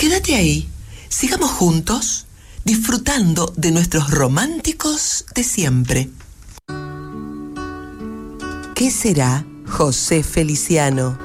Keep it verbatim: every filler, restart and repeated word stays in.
Quédate ahí, sigamos juntos, disfrutando de nuestros románticos de siempre. ¿Qué será José Feliciano?